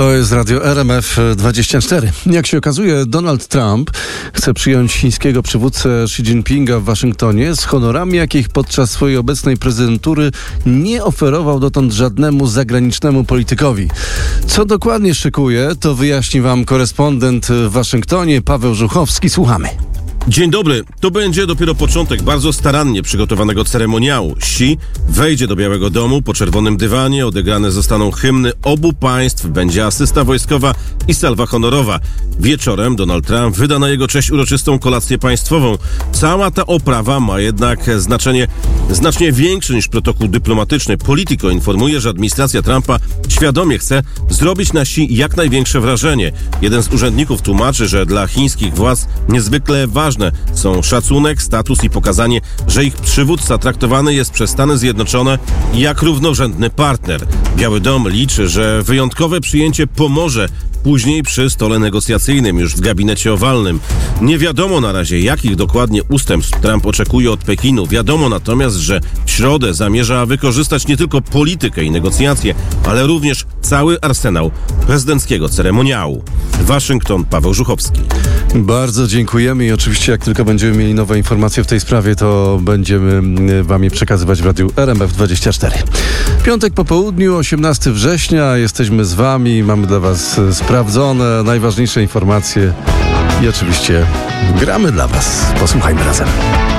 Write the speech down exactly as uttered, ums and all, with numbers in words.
To jest Radio R M F dwadzieścia cztery. Jak się okazuje, Donald Trump chce przyjąć chińskiego przywódcę Xi Jinpinga w Waszyngtonie z honorami, jakich podczas swojej obecnej prezydentury nie oferował dotąd żadnemu zagranicznemu politykowi. Co dokładnie szykuje, to wyjaśni wam korespondent w Waszyngtonie Paweł Żuchowski. Słuchamy. Dzień dobry. To będzie dopiero początek bardzo starannie przygotowanego ceremoniału. Xi wejdzie do Białego Domu, po czerwonym dywanie odegrane zostaną hymny obu państw, będzie asysta wojskowa i salwa honorowa. Wieczorem Donald Trump wyda na jego cześć uroczystą kolację państwową. Cała ta oprawa ma jednak znaczenie znacznie większe niż protokół dyplomatyczny. Politico informuje, że administracja Trumpa świadomie chce zrobić na Xi jak największe wrażenie. Jeden z urzędników tłumaczy, że dla chińskich władz niezwykle ważne są szacunek, status i pokazanie, że ich przywódca traktowany jest przez Stany Zjednoczone jak równorzędny partner. Biały Dom liczy, że wyjątkowe przyjęcie pomoże później przy stole negocjacyjnym, już w gabinecie owalnym. Nie wiadomo na razie, jakich dokładnie ustępstw Trump oczekuje od Pekinu. Wiadomo natomiast, że w środę zamierza wykorzystać nie tylko politykę i negocjacje, ale również cały arsenał prezydenckiego ceremoniału. Waszyngton, Paweł Żuchowski. Bardzo dziękujemy i oczywiście jak tylko będziemy mieli nowe informacje w tej sprawie, to będziemy wam je przekazywać w Radiu R M F dwadzieścia cztery. Piątek po południu, osiemnastego września, jesteśmy z wami, mamy dla was sprawdzone najważniejsze informacje i oczywiście gramy dla was. Posłuchajmy razem.